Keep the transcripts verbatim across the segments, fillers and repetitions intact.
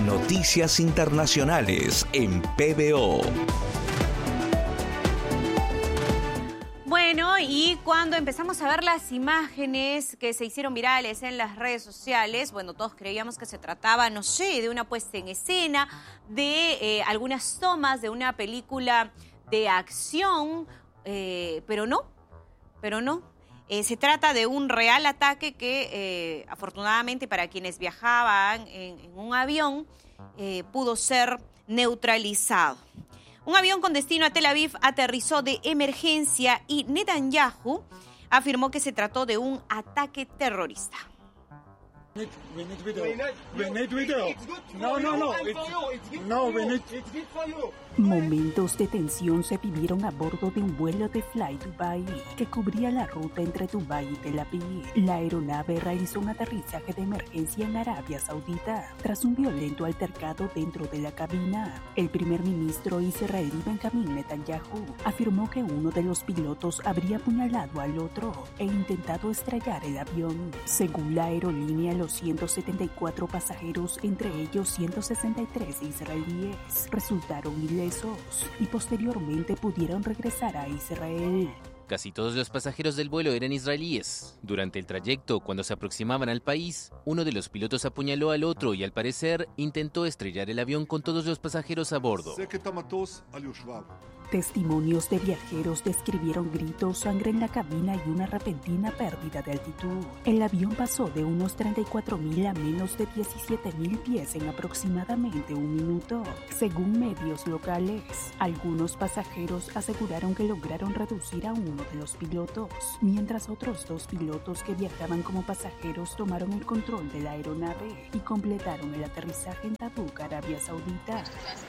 Noticias Internacionales en P B O. Bueno, y cuando empezamos a ver las imágenes que se hicieron virales en las redes sociales, bueno, todos creíamos que se trataba, no sé, de una puesta en escena, de eh, algunas tomas de una película de acción, eh, pero no, pero no. Eh, se trata de un real ataque que, eh, afortunadamente para quienes viajaban en, en un avión, eh, pudo ser neutralizado. Un avión con destino a Tel Aviv aterrizó de emergencia y Netanyahu afirmó que se trató de un ataque terrorista. We need video. We need video. No, no, no. No, we need. Momentos de tensión se vivieron a bordo de un vuelo de Fly Dubai que cubría la ruta entre Dubái y Tel Aviv. La aeronave realizó un aterrizaje de emergencia en Arabia Saudita tras un violento altercado dentro de la cabina. El primer ministro israelí Benjamin Netanyahu afirmó que uno de los pilotos habría apuñalado al otro e intentado estrellar el avión. Según la aerolínea, los ciento setenta y cuatro pasajeros, entre ellos ciento sesenta y tres israelíes, resultaron ilesos y posteriormente pudieron regresar a Israel. Casi todos los pasajeros del vuelo eran israelíes. Durante el trayecto, cuando se aproximaban al país, uno de los pilotos apuñaló al otro y al parecer intentó estrellar el avión con todos los pasajeros a bordo. Testimonios de viajeros describieron gritos, sangre en la cabina y una repentina pérdida de altitud. El avión pasó de unos treinta y cuatro mil a menos de diecisiete mil pies en aproximadamente un minuto, según medios locales. Algunos pasajeros aseguraron que lograron reducir a uno de los pilotos, mientras otros dos pilotos que viajaban como pasajeros tomaron el control de la aeronave y completaron el aterrizaje en Tabuk, Arabia Saudita.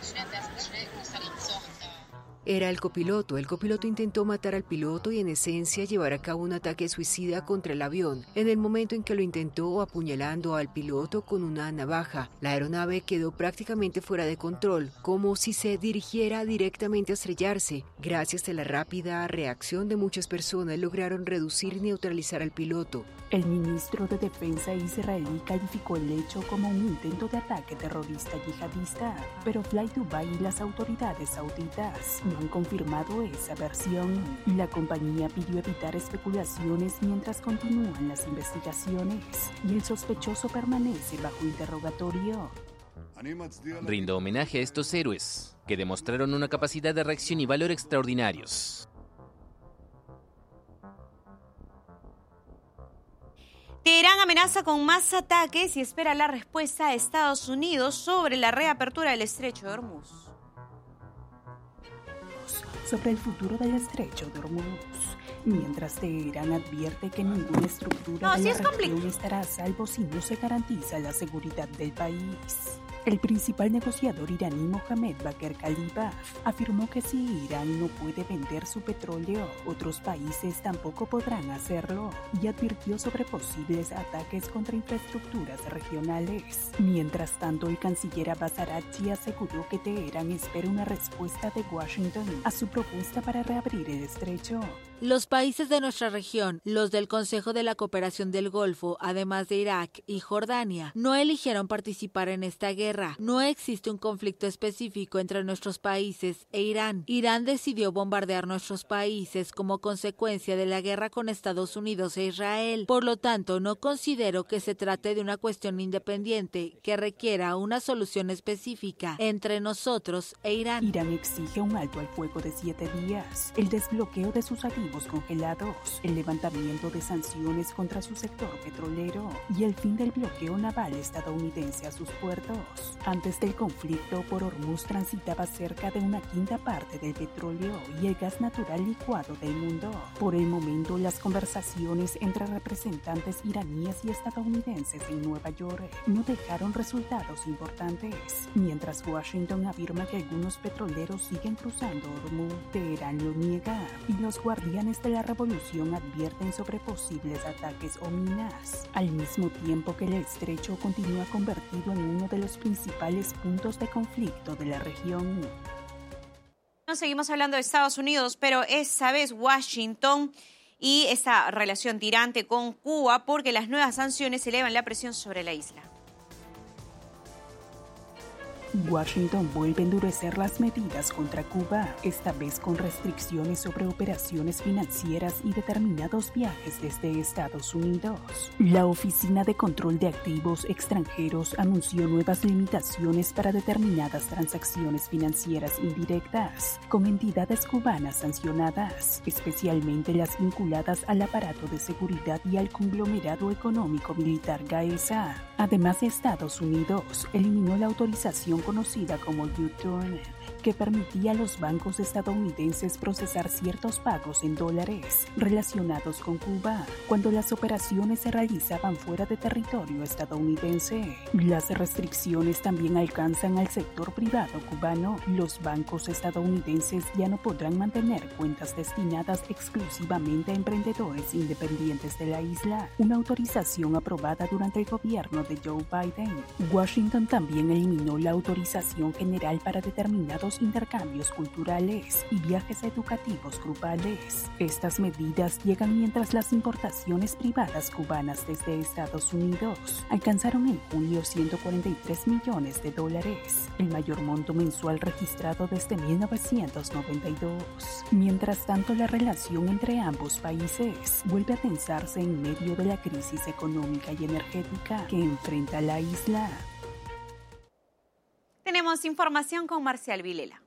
Era el copiloto. El copiloto intentó matar al piloto y en esencia llevar a cabo un ataque suicida contra el avión. En el momento en que lo intentó, apuñalando al piloto con una navaja, la aeronave quedó prácticamente fuera de control, como si se dirigiera directamente a estrellarse. Gracias a la rápida reacción de muchas personas, lograron reducir y neutralizar al piloto. El ministro de Defensa israelí calificó el hecho como un intento de ataque terrorista yihadista, pero Fly Dubai y las autoridades sauditas no han confirmado esa versión. La compañía pidió evitar especulaciones mientras continúan las investigaciones y el sospechoso permanece bajo interrogatorio. Rindo homenaje a estos héroes que demostraron una capacidad de reacción y valor extraordinarios. Teherán amenaza con más ataques y espera la respuesta de Estados Unidos sobre la reapertura del estrecho de Hormuz. Sobre el futuro del estrecho de Hormuz, mientras Teherán advierte que ninguna estructura no, de sí la es región compli- estará a salvo si no se garantiza la seguridad del país. El principal negociador iraní Mohammad Bakr Kalibaf afirmó que si Irán no puede vender su petróleo, otros países tampoco podrán hacerlo, y advirtió sobre posibles ataques contra infraestructuras regionales. Mientras tanto, el canciller Abbas Araghchi aseguró que Teherán espera una respuesta de Washington a su propuesta para reabrir el estrecho. Los países de nuestra región, los del Consejo de la Cooperación del Golfo, además de Irak y Jordania, no eligieron participar en esta guerra. No existe un conflicto específico entre nuestros países e Irán. Irán decidió bombardear nuestros países como consecuencia de la guerra con Estados Unidos e Israel. Por lo tanto, no considero que se trate de una cuestión independiente que requiera una solución específica entre nosotros e Irán. Irán exige un alto al fuego de siete días, el desbloqueo de sus activos congelados, el levantamiento de sanciones contra su sector petrolero y el fin del bloqueo naval estadounidense a sus puertos. Antes del conflicto, por Hormuz transitaba cerca de una quinta parte del petróleo y el gas natural licuado del mundo. Por el momento, las conversaciones entre representantes iraníes y estadounidenses en Nueva York no dejaron resultados importantes, mientras Washington afirma que algunos petroleros siguen cruzando Hormuz. Teherán lo niega y los guardianes de la revolución advierten sobre posibles ataques o minas, al mismo tiempo que el estrecho continúa convertido en uno de los principales puntos de conflicto de la región. Seguimos hablando de Estados Unidos, pero esa vez Washington y esa relación tirante con Cuba, porque las nuevas sanciones elevan la presión sobre la isla. Washington vuelve a endurecer las medidas contra Cuba, esta vez con restricciones sobre operaciones financieras y determinados viajes desde Estados Unidos. La Oficina de Control de Activos Extranjeros anunció nuevas limitaciones para determinadas transacciones financieras indirectas con entidades cubanas sancionadas, especialmente las vinculadas al aparato de seguridad y al conglomerado económico militar Gaesa. Además, Estados Unidos eliminó la autorización conocida como U-Turn, que permitía a los bancos estadounidenses procesar ciertos pagos en dólares relacionados con Cuba cuando las operaciones se realizaban fuera de territorio estadounidense. Las restricciones también alcanzan al sector privado cubano. Los bancos estadounidenses ya no podrán mantener cuentas destinadas exclusivamente a emprendedores independientes de la isla, una autorización aprobada durante el gobierno de Joe Biden. Washington también eliminó la autorización general para determinados intercambios culturales y viajes educativos grupales. Estas medidas llegan mientras las importaciones privadas cubanas desde Estados Unidos alcanzaron en julio ciento cuarenta y tres millones de dólares, el mayor monto mensual registrado desde mil novecientos noventa y dos. Mientras tanto, la relación entre ambos países vuelve a tensarse en medio de la crisis económica y energética que enfrenta la isla. Tenemos información con Marcial Vilela.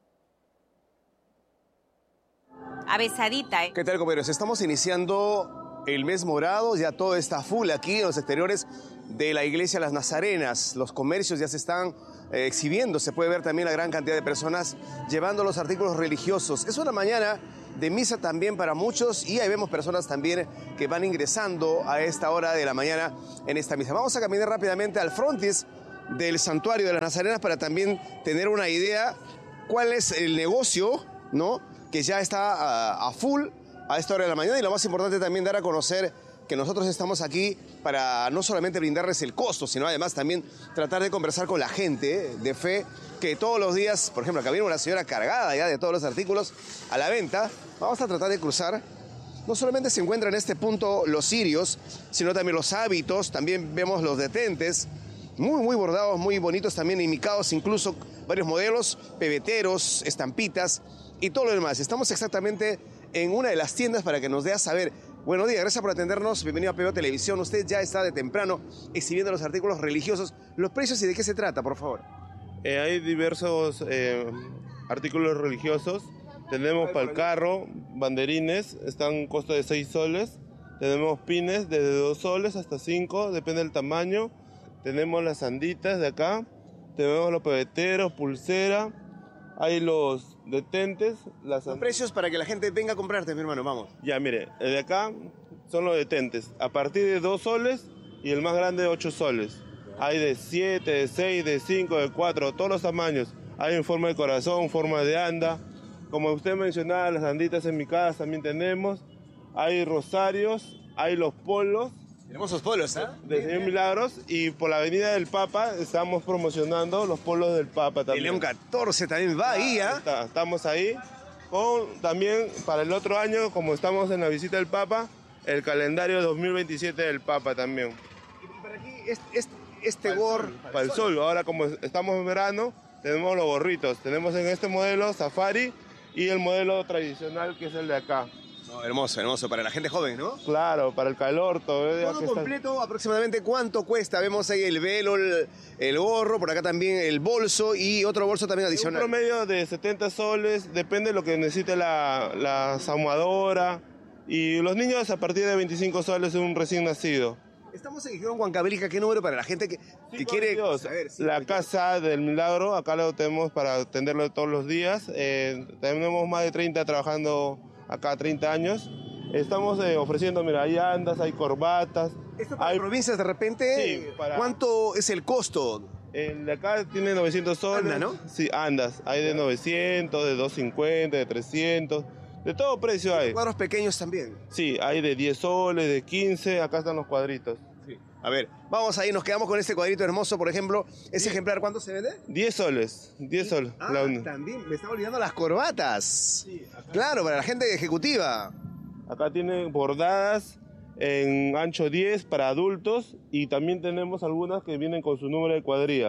Abesadita, ¿eh? ¿Qué tal, compañeros? Estamos iniciando el mes morado, ya todo está full aquí en los exteriores de la iglesia Las Nazarenas. Los comercios ya se están eh, exhibiendo, se puede ver también la gran cantidad de personas llevando los artículos religiosos. Es una mañana de misa también para muchos y ahí vemos personas también que van ingresando a esta hora de la mañana en esta misa. Vamos a caminar rápidamente al frontis del santuario de las Nazarenas para también tener una idea cuál es el negocio, ¿no?, que ya está a, a full a esta hora de la mañana, y lo más importante también dar a conocer que nosotros estamos aquí para no solamente brindarles el costo, sino además también tratar de conversar con la gente de fe que todos los días, por ejemplo, acá viene una señora cargada ya de todos los artículos a la venta. Vamos a tratar de cruzar. No solamente se encuentran en este punto los cirios, sino también los hábitos, también vemos los detentes, muy, muy bordados, muy bonitos también, imicados, incluso varios modelos, pebeteros, estampitas y todo lo demás. Estamos exactamente en una de las tiendas para que nos dé a saber. Buenos días, gracias por atendernos, bienvenido a P B O Televisión. Usted ya está de temprano exhibiendo los artículos religiosos. ¿Los precios y de qué se trata, por favor? Eh, hay diversos eh, artículos religiosos. Tenemos para el carro, banderines, están a costo de seis soles. Tenemos pines desde dos soles hasta cinco, depende del tamaño. Tenemos las sanditas de acá, tenemos los pebeteros, pulsera, hay los detentes. Las Los precios para que la gente venga a comprarte, mi hermano, vamos. Ya, mire, el de acá son los detentes, a partir de dos soles y el más grande de ocho soles. Hay de siete, de seis, de cinco, de cuatro, todos los tamaños. Hay en forma de corazón, forma de anda. Como usted mencionaba, las anditas en mi casa también tenemos. Hay rosarios, hay los polos. Tenemos los polos, ¿ah? ¿eh? De Señor Milagros, y por la Avenida del Papa estamos promocionando los polos del Papa también. El León catorce también va ahí, ¿ah? Está, estamos ahí. Con, también para el otro año, como estamos en la visita del Papa, el calendario dos mil veintisiete del Papa también. Y para aquí, este, este, este gorro... Para, para el sol. Ahora, como estamos en verano, tenemos los gorritos. Tenemos en este modelo Safari y el modelo tradicional, que es el de acá. No, hermoso, hermoso, para la gente joven, ¿no? Claro, para el calor, todo. Todo completo, está... aproximadamente ¿cuánto cuesta? Vemos ahí el velo, el, el gorro, por acá también el bolso y otro bolso también adicional. Un promedio de setenta soles, depende de lo que necesite la, la ahumadora. Y los niños a partir de veinticinco soles, un recién nacido. Estamos en Gijón, Huancavelica, ¿qué número para la gente que, que sí, quiere saber? Sí, la Casa del Milagro, acá lo tenemos para atenderlo todos los días. Eh, tenemos más de treinta trabajando acá, treinta años. Estamos eh, ofreciendo, mira, hay andas, hay corbatas. ¿Esto para hay provincias de repente? Sí, para... ¿Cuánto es el costo? El de acá tiene novecientos soles. Anda, ¿no? Sí, andas. Hay de novecientos, de doscientos cincuenta, de trescientos. De todo precio hay. ¿Cuadros pequeños también? Sí, hay de diez soles, de quince, acá están los cuadritos. Sí. A ver, vamos ahí, nos quedamos con este cuadrito hermoso, por ejemplo. ¿Ese sí. ejemplar cuánto se vende? diez soles, diez soles. Ah, la... también, me estaba olvidando las corbatas. Sí, acá. Claro, para la gente ejecutiva. Acá tienen bordadas en ancho diez para adultos y también tenemos algunas que vienen con su número de cuadrilla.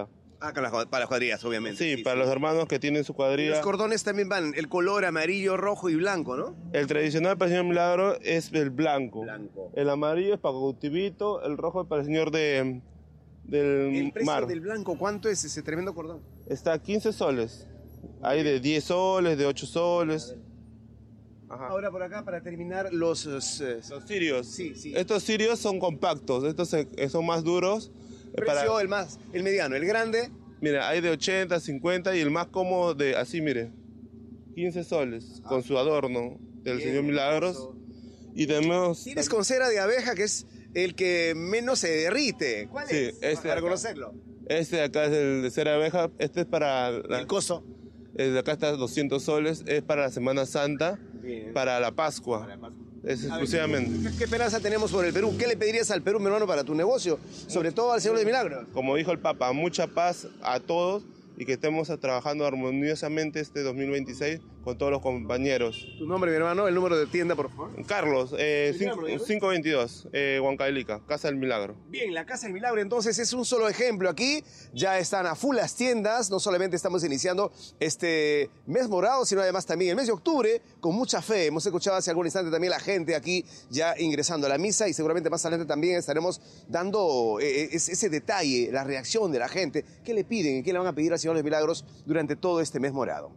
Ah, para las, para las cuadrillas, obviamente. Sí, sí para sí. los hermanos que tienen su cuadrilla. Los cordones también van, el color amarillo, rojo y blanco, ¿no? El tradicional para el señor Milagro es el blanco. Blanco. El amarillo es para Cautivito, el rojo es para el señor de, del El precio mar. del blanco, ¿cuánto es ese tremendo cordón? Está a quince soles. Hay de diez soles, de ocho soles. Ajá. Ahora por acá, para terminar, los... eh, Los cirios. Sí, sí. Estos cirios son compactos, estos se- son más duros. Eh, precio, para- el más, el mediano, el grande... Mira, hay de ochenta, cincuenta y el más cómodo de así, mire, quince soles con su adorno del Bien, señor Milagros. hermoso. Y tenemos... Tienes con cera de abeja, que es el que menos se derrite. ¿Cuál Sí, es? este Para acá. conocerlo. Este de acá es el de cera de abeja, este es para... la- El coso. el de acá está doscientos soles, es para la Semana Santa, Bien. para la Pascua. Es exclusivamente. ¿Qué, qué esperanza tenemos por el Perú? ¿Qué le pedirías al Perú, mi hermano, para tu negocio? Sobre todo al Señor de Milagros. Como dijo el Papa, mucha paz a todos y que estemos trabajando armoniosamente este dos mil veintiséis con todos los compañeros. Tu nombre, mi hermano, el número de tienda, por favor. Carlos, eh, ¿Sí, claro, dígame? cinco veintidós, eh, Huancavelica, Casa del Milagro. Bien, la Casa del Milagro entonces es un solo ejemplo aquí. Ya están a full las tiendas. No solamente estamos iniciando este mes morado, sino además también el mes de octubre con mucha fe. Hemos escuchado hace algún instante también la gente aquí ya ingresando a la misa y seguramente más adelante también estaremos dando eh, ese, ese detalle, la reacción de la gente. ¿Qué le piden y qué le van a pedir al Señor de los Milagros durante todo este mes morado?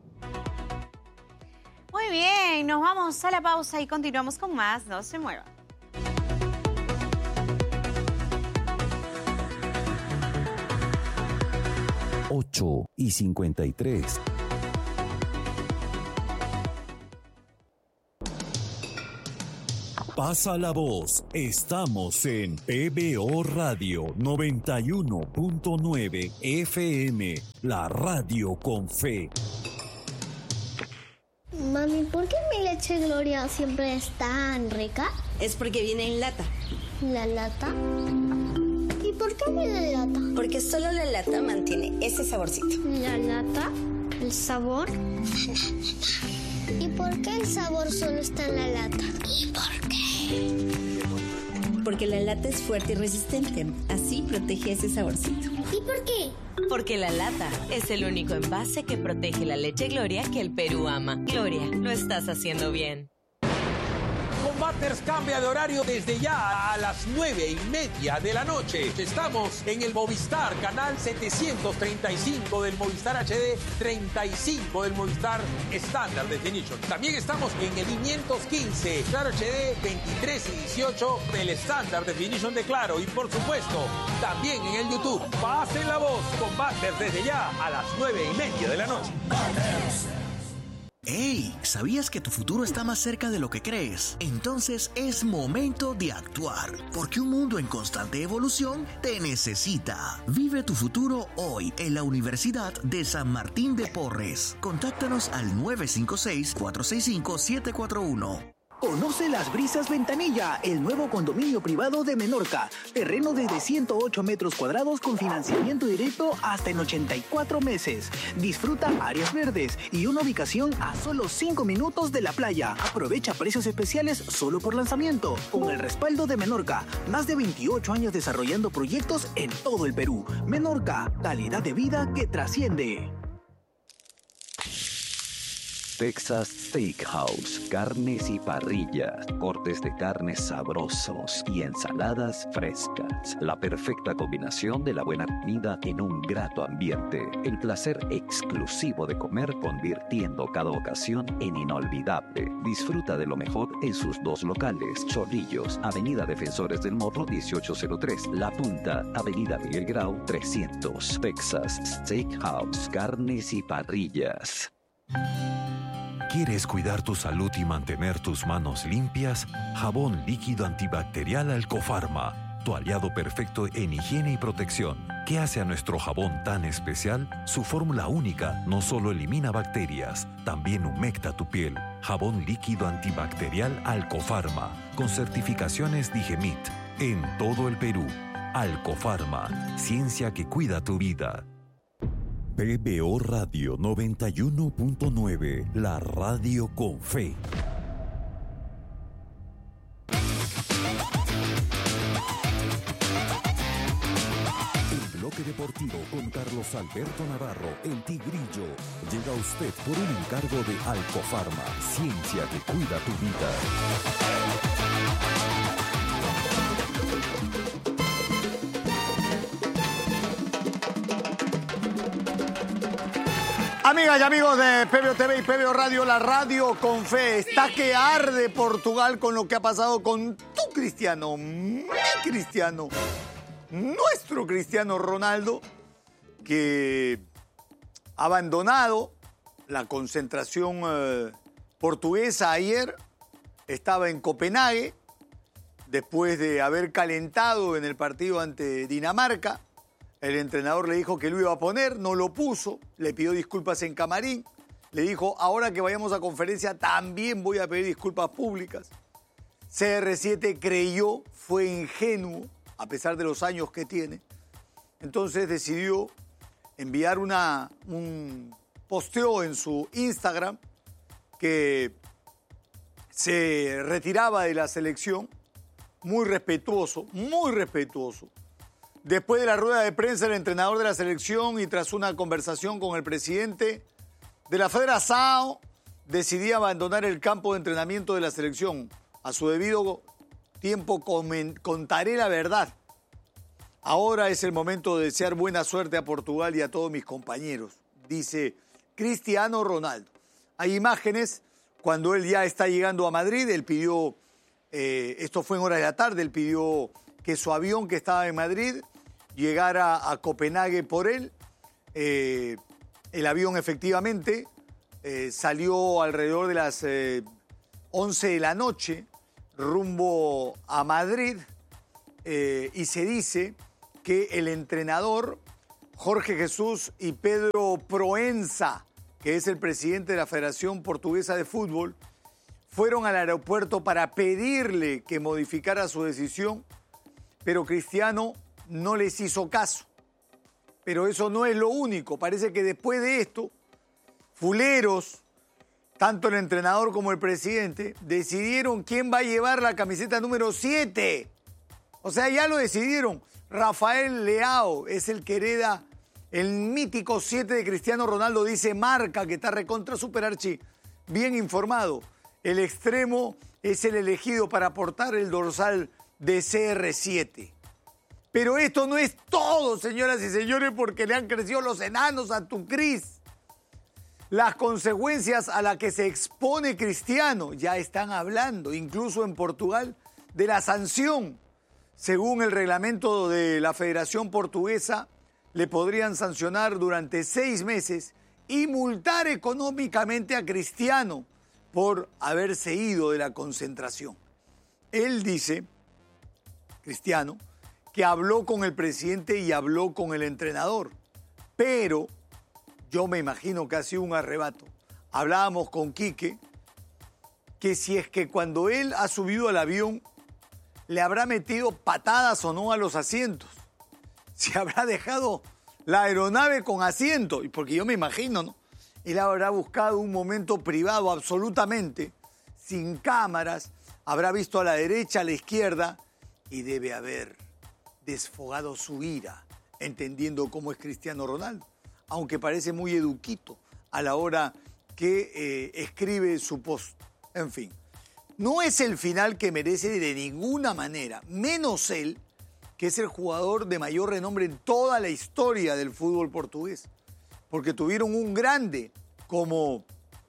Muy bien, nos vamos a la pausa y continuamos con más. No se muevan. ocho y cincuenta y tres. Pasa la voz. Estamos en P B O Radio noventa y uno punto nueve F M, la radio con fe. Mami, ¿por qué mi leche Gloria siempre es tan rica? Es porque viene en lata. ¿La lata? ¿Y por qué viene en lata? Porque solo la lata mantiene ese saborcito. ¿La lata? ¿El sabor? ¿Y por qué el sabor solo está en la lata? ¿Y por qué? Porque la lata es fuerte y resistente. Así protege ese saborcito. ¿Y por qué? Porque la lata es el único envase que protege la leche Gloria que el Perú ama. Gloria, lo estás haciendo bien. Combaters cambia de horario desde ya a las nueve y media de la noche. Estamos en el Movistar, canal setecientos treinta y cinco del Movistar H D, treinta y cinco del Movistar Standard Definition. También estamos en el quinientos quince, Claro H D, veintitrés y dieciocho del Standard Definition de Claro. Y por supuesto, también en el YouTube. Pasen la voz, Combaters desde ya a las nueve y media de la noche. ¡Hey! ¿Sabías que tu futuro está más cerca de lo que crees? Entonces es momento de actuar, porque un mundo en constante evolución te necesita. Vive tu futuro hoy en la Universidad de San Martín de Porres. Contáctanos al nueve cinco seis, cuatro seis cinco, siete cuatro uno. Conoce Las Brisas Ventanilla, el nuevo condominio privado de Menorca. Terreno desde ciento ocho metros cuadrados con financiamiento directo hasta en ochenta y cuatro meses. Disfruta áreas verdes y una ubicación a solo cinco minutos de la playa. Aprovecha precios especiales solo por lanzamiento. Con el respaldo de Menorca, más de veintiocho años desarrollando proyectos en todo el Perú. Menorca, calidad de vida que trasciende. Texas Steakhouse, carnes y parrillas, cortes de carnes sabrosos y ensaladas frescas. La perfecta combinación de la buena comida en un grato ambiente. El placer exclusivo de comer convirtiendo cada ocasión en inolvidable. Disfruta de lo mejor en sus dos locales. Chorrillos, Avenida Defensores del Morro dieciocho cero tres. La Punta, Avenida Miguel Grau trescientos. Texas Steakhouse, carnes y parrillas. ¿Quieres cuidar tu salud y mantener tus manos limpias? Jabón líquido antibacterial Alcofarma, tu aliado perfecto en higiene y protección. ¿Qué hace a nuestro jabón tan especial? Su fórmula única no solo elimina bacterias, también humecta tu piel. Jabón líquido antibacterial Alcofarma, con certificaciones Digemit, en todo el Perú. Alcofarma, ciencia que cuida tu vida. P B O Radio noventa y uno punto nueve, la radio con fe. El bloque Bloque Deportivo con Carlos Alberto Navarro, el Tigrillo, llega a usted por un encargo de Alcofarma, ciencia que cuida tu vida. Amigas y amigos de P B O T V y P B O Radio, la radio con fe. Está que arde Portugal con lo que ha pasado con tu Cristiano, mi Cristiano, nuestro Cristiano Ronaldo, que ha abandonado la concentración eh, portuguesa ayer. Estaba en Copenhague después de haber calentado en el partido ante Dinamarca. El entrenador le dijo que lo iba a poner, no lo puso, le pidió disculpas en camarín, le dijo, ahora que vayamos a conferencia también voy a pedir disculpas públicas. C R siete creyó, fue ingenuo, a pesar de los años que tiene. Entonces decidió enviar una, un posteo en su Instagram que se retiraba de la selección, muy respetuoso, muy respetuoso. Después de la rueda de prensa, el entrenador de la selección y tras una conversación con el presidente de la Federación, decidí abandonar el campo de entrenamiento de la selección. A su debido tiempo contaré la verdad. Ahora es el momento de desear buena suerte a Portugal y a todos mis compañeros, dice Cristiano Ronaldo. Hay imágenes cuando él ya está llegando a Madrid. Él pidió, eh, esto fue en horas de la tarde, él pidió que su avión que estaba en Madrid llegara a Copenhague por él. Eh, el avión efectivamente eh, salió alrededor de las eh, once de la noche rumbo a Madrid eh, y se dice que el entrenador Jorge Jesús y Pedro Proença, que es el presidente de la Federación Portuguesa de Fútbol, fueron al aeropuerto para pedirle que modificara su decisión, pero Cristiano no les hizo caso. Pero eso no es lo único. Parece que después de esto, fuleros, tanto el entrenador como el presidente, decidieron quién va a llevar la camiseta número siete. O sea, ya lo decidieron. Rafael Leao es el que hereda el mítico siete de Cristiano Ronaldo, dice Marca, que está recontra super archi, bien informado. El extremo es el elegido para portar el dorsal de C R siete. Pero esto no es todo, señoras y señores, porque le han crecido los enanos a tu Cris. Las consecuencias a las que se expone Cristiano ya están hablando, incluso en Portugal, de la sanción. Según el reglamento de la Federación Portuguesa, le podrían sancionar durante seis meses y multar económicamente a Cristiano por haberse ido de la concentración. Él dice, Cristiano, que habló con el presidente y habló con el entrenador, pero yo me imagino que ha sido un arrebato. Hablábamos con Quique que si es que cuando él ha subido al avión le habrá metido patadas o no a los asientos, si habrá dejado la aeronave con asiento, y porque yo me imagino, ¿no? Él habrá buscado un momento privado absolutamente, sin cámaras, habrá visto a la derecha, a la izquierda, y debe haber desfogado su ira, entendiendo cómo es Cristiano Ronaldo, aunque parece muy eduquito a la hora que eh, escribe su post. En fin, no es el final que merece de ninguna manera, menos él, que es el jugador de mayor renombre en toda la historia del fútbol portugués, porque tuvieron un grande como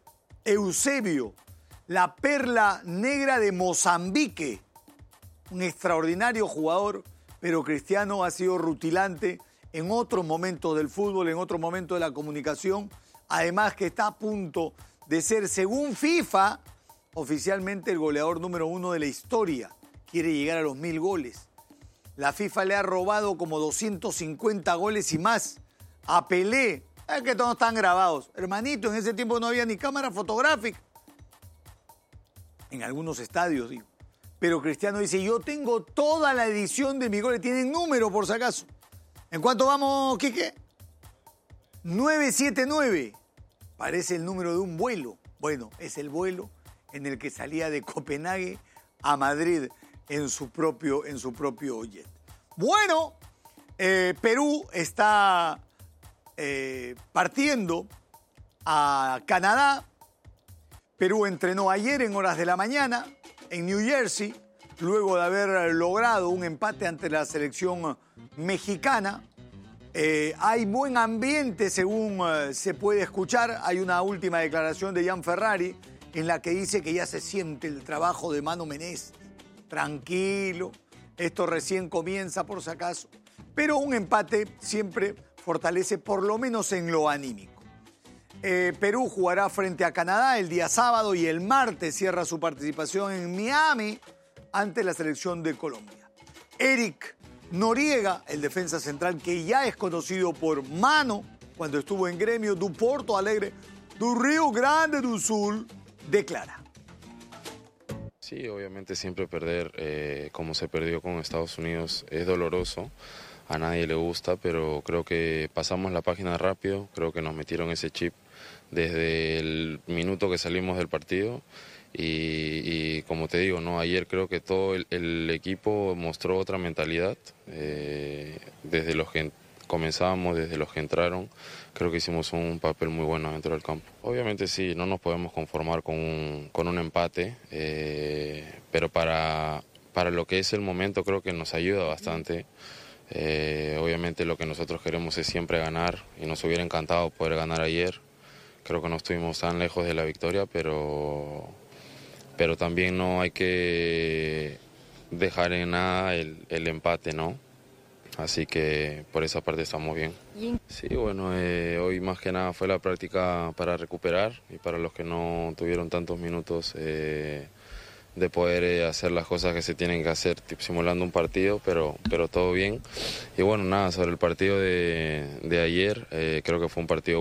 Eusebio, la perla negra de Mozambique, un extraordinario jugador, pero Cristiano ha sido rutilante en otros momentos del fútbol, en otros momentos de la comunicación, además que está a punto de ser, según FIFA, oficialmente el goleador número uno de la historia. Quiere llegar a los mil goles. La FIFA le ha robado como doscientos cincuenta goles y más a Pelé. Es que todos están grabados. Hermanito, en ese tiempo no había ni cámara fotográfica. En algunos estadios, digo. Pero Cristiano dice, yo tengo toda la edición de mis goles. Tienen número, por si acaso. ¿En cuánto vamos, Quique? nueve siete nueve. Parece el número de un vuelo. Bueno, es el vuelo en el que salía de Copenhague a Madrid en su propio, en su propio jet. Bueno, Eh, Perú está eh, partiendo a Canadá. Perú entrenó ayer en horas de la mañana en New Jersey, luego de haber logrado un empate ante la selección mexicana. Eh, hay buen ambiente, según eh, se puede escuchar. Hay una última declaración de Jan Ferrari en la que dice que ya se siente el trabajo de Mano Menezes. Tranquilo, esto recién comienza por si acaso. Pero un empate siempre fortalece, por lo menos en lo anímico. Eh, Perú jugará frente a Canadá el día sábado y el martes cierra su participación en Miami ante la selección de Colombia. Eric Noriega, el defensa central que ya es conocido por Mano cuando estuvo en Gremio do Porto Alegre do Rio Grande do Sul, declara. Sí, obviamente siempre perder eh, como se perdió con Estados Unidos es doloroso, a nadie le gusta, pero creo que pasamos la página rápido, creo que nos metieron ese chip desde el minuto que salimos del partido. Y, y como te digo, no, ayer creo que todo el, el equipo mostró otra mentalidad, eh, desde los que comenzábamos, desde los que entraron, creo que hicimos un papel muy bueno dentro del campo. Obviamente sí, no nos podemos conformar con un, con un empate, eh, pero para, para lo que es el momento creo que nos ayuda bastante. Eh, obviamente lo que nosotros queremos es siempre ganar y nos hubiera encantado poder ganar ayer. Creo que no estuvimos tan lejos de la victoria, pero... pero también no hay que dejar en nada el, el empate, ¿no? Así que por esa parte estamos bien. Sí, bueno, eh, hoy más que nada fue la práctica para recuperar y para los que no tuvieron tantos minutos eh, de poder eh, hacer las cosas que se tienen que hacer, tipo, simulando un partido, pero, pero todo bien. Y bueno, nada, sobre el partido de, de ayer, eh, creo que fue un partido